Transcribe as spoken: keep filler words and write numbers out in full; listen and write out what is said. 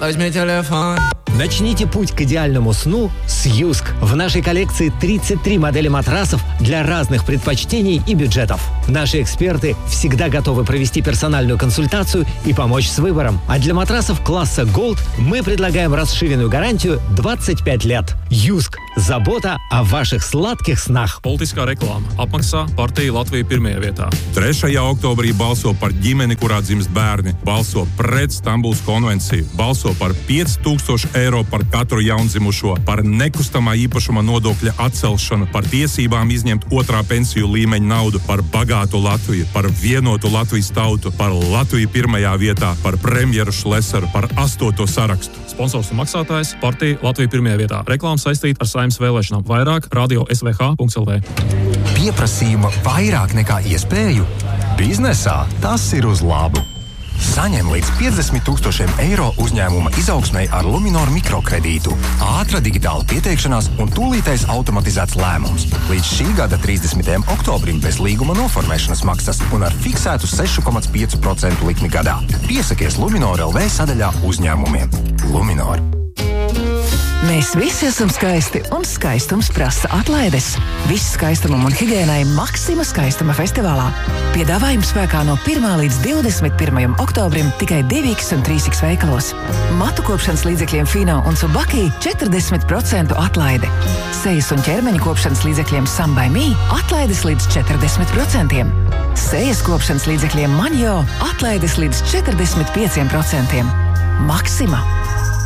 возьми телефон. Начните путь к идеальному сну с Юск. В нашей коллекции тридцать три модели матрасов для разных предпочтений и бюджетов. Наши эксперты всегда готовы провести персональную консультацию и помочь с выбором. А для матрасов класса Gold мы предлагаем расширенную гарантию двадцать пять лет. Юск. Забота о ваших sладkих снах. Politiskā reklāma. Apmaksā partija Latvija pirmajā vietā. trešajā oktobrī balso par ģimeni, kurā dzimst bērni. Balso pret Stambulas konvenciju. Balso par pieci tūkstoši eiro par katru jaundzimušo. Par nekustamā īpašuma nodokļa atcelšanu. Par tiesībām izņemt otrā pensiju līmeņa naudu. Par bagātu Latviju. Par vienotu Latvijas tautu. Par Latviju pirmajā vietā. Par premjeru Šlesaru. Par astoto sarakstu. Sponsors un maksātājs partija Latvija pirmajā vietā. Reklāma saistīta ar Saeimas vēlēšanām. Vairāk radio s v h punkts l v. Pieprasījuma vairāk nekā iespēju? Biznesā tas ir uz labu. Saņem līdz piecdesmit tūkstošiem eiro uzņēmuma izaugsmei ar Luminor mikrokredītu. Ātra digitāla pieteikšanās un tūlītais automatizēts lēmums. Līdz šī gada trīsdesmitajam oktobrim bez līguma noformēšanas maksas un ar fiksētu seši komats pieci procenti likmi gadā. Piesakies Luminor L V sadaļā uzņēmumiem. Luminor. Mēs visi esam skaisti, un skaistums prasa atlaides. Viss skaistumam un higiēnai Maxima skaistuma festivālā. Piedāvājums spēkā no pirmā līdz divdesmit pirmajam oktobrim tikai divi iks un trīs iks veikalos. Matu kopšanas līdzekļiem Fino un Subaki četrdesmit procenti atlaide. Sejas un ķermeņa kopšanas līdzekļiem Sambai Mi atlaides līdz četrdesmit procentiem. Sejas kopšanas līdzekļiem Manjo atlaides līdz četrdesmit pieciem procentiem. Maxima.